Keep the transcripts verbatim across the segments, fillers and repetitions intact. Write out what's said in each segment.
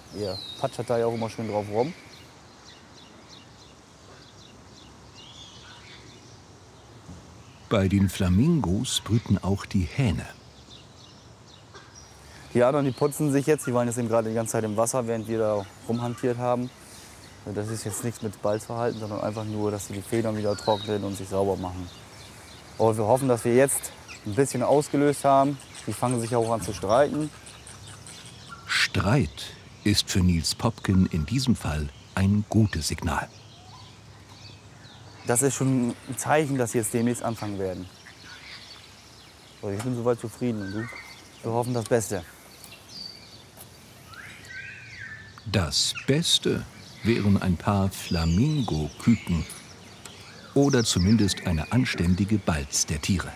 Ihr patschert da ja auch immer schön drauf rum. Bei den Flamingos brüten auch die Hähne. Die anderen, die putzen sich jetzt. Die waren jetzt eben gerade die ganze Zeit im Wasser, während wir da rumhantiert haben. Das ist jetzt nichts mit Balzverhalten, sondern einfach nur, dass sie die Federn wieder trocknen und sich sauber machen. Und wir hoffen, dass wir jetzt ein bisschen ausgelöst haben. Die fangen sich auch an zu streiten. Streit ist für Niels Popken in diesem Fall ein gutes Signal. Das ist schon ein Zeichen, dass sie jetzt demnächst anfangen werden. So, ich bin soweit zufrieden. Und du? Wir hoffen das Beste. Das Beste wären ein paar Flamingo-Küken oder zumindest eine anständige Balz der Tiere.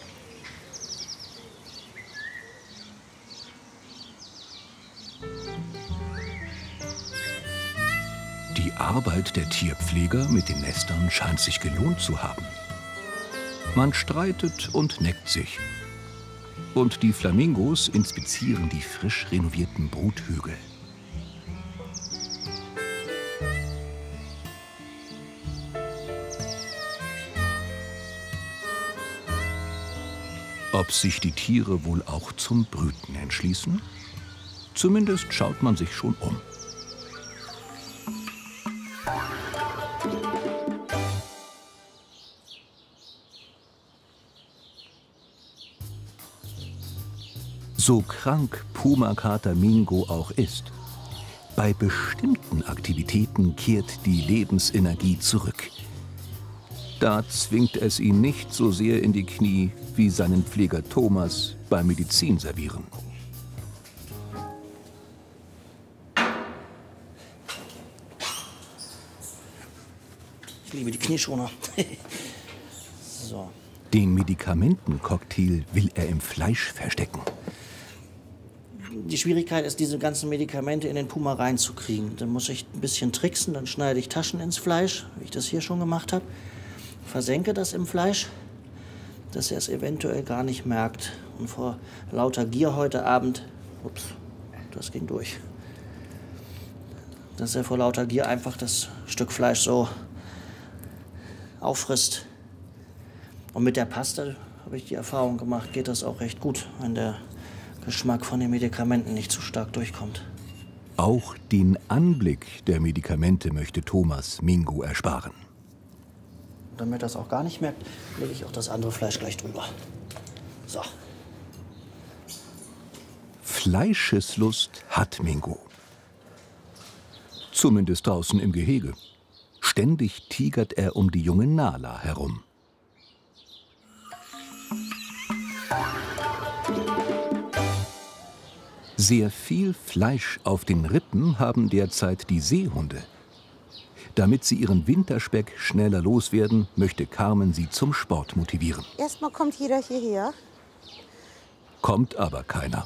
Die Arbeit der Tierpfleger mit den Nestern scheint sich gelohnt zu haben. Man streitet und neckt sich. Und die Flamingos inspizieren die frisch renovierten Bruthügel. Ob sich die Tiere wohl auch zum Brüten entschließen? Zumindest schaut man sich schon um. So krank Pumakater Mingo auch ist, bei bestimmten Aktivitäten kehrt die Lebensenergie zurück. Da zwingt es ihn nicht so sehr in die Knie wie seinen Pfleger Thomas beim Medizinservieren. Ich liebe die Knieschoner. So. Den Medikamentencocktail will er im Fleisch verstecken. Die Schwierigkeit ist, diese ganzen Medikamente in den Puma reinzukriegen. Dann muss ich ein bisschen tricksen, dann schneide ich Taschen ins Fleisch, wie ich das hier schon gemacht habe. Versenke das im Fleisch, dass er es eventuell gar nicht merkt. Und vor lauter Gier heute Abend, ups, das ging durch, dass er vor lauter Gier einfach das Stück Fleisch so auffrisst. Und mit der Paste, habe ich die Erfahrung gemacht, geht das auch recht gut, wenn der Geschmack von den Medikamenten nicht zu stark durchkommt. Auch den Anblick der Medikamente möchte Thomas Mingo ersparen. Damit er es auch gar nicht merkt, lege ich auch das andere Fleisch gleich drüber. So. Fleischeslust hat Mingo. Zumindest draußen im Gehege. Ständig tigert er um die junge Nala herum. Sehr viel Fleisch auf den Rippen haben derzeit die Seehunde. Damit sie ihren Winterspeck schneller loswerden, möchte Carmen sie zum Sport motivieren. Erstmal kommt jeder hierher. Kommt aber keiner.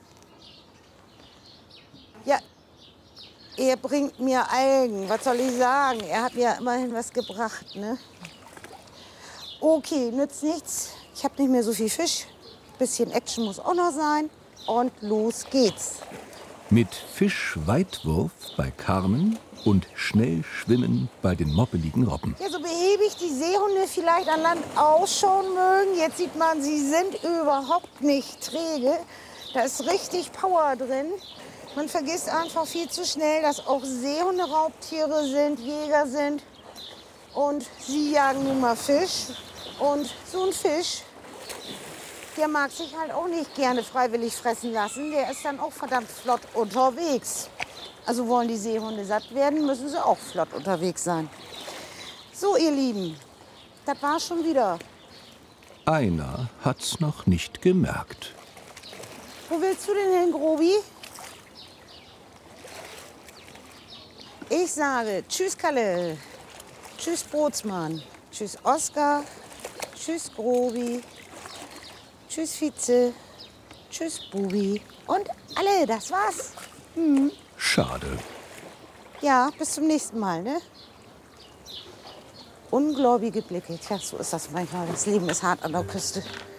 Ja, er bringt mir Algen. Was soll ich sagen? Er hat mir immerhin was gebracht, ne? Okay, nützt nichts. Ich habe nicht mehr so viel Fisch. Bisschen Action muss auch noch sein. Und los geht's. Mit Fischweitwurf bei Carmen und schnell schwimmen bei den moppeligen Robben. Ja, so behäbig die Seehunde vielleicht an Land ausschauen mögen. Jetzt sieht man, sie sind überhaupt nicht träge. Da ist richtig Power drin. Man vergisst einfach viel zu schnell, dass auch Seehunde Raubtiere sind, Jäger sind. Und sie jagen nun mal Fisch. Und so ein Fisch, der mag sich halt auch nicht gerne freiwillig fressen lassen. Der ist dann auch verdammt flott unterwegs. Also wollen die Seehunde satt werden, müssen sie auch flott unterwegs sein. So, ihr Lieben, das war schon wieder. Einer hat's noch nicht gemerkt. Wo willst du denn hin, Grobi? Ich sage tschüss, Kalle. Tschüss, Bootsmann. Tschüss, Oskar. Tschüss, Grobi. Tschüss, Vize. Tschüss, Bubi. Und alle, das war's. Hm. Schade. Ja, bis zum nächsten Mal, ne? Ungläubige Blicke. Tja, so ist das manchmal. Das Leben ist hart an der Küste.